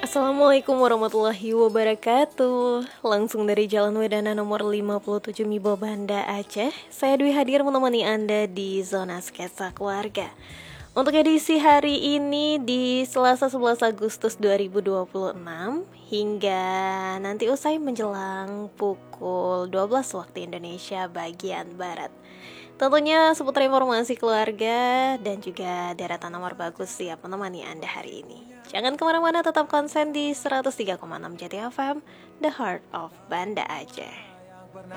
Assalamualaikum warahmatullahi wabarakatuh. Langsung dari Jalan Wedana nomor 57 Mibo Banda Aceh, saya Dwi hadir menemani Anda di Zona Sketsa Keluarga. Untuk edisi hari ini di Selasa 11 Agustus 2026 hingga nanti usai menjelang pukul 12 waktu Indonesia bagian Barat. Tentunya seputar informasi keluarga dan juga deretan nomor bagus siap menemani Anda hari ini. Jangan kemana-mana, tetap konsen di 103,6 JT FM, The Heart of Banda Aceh.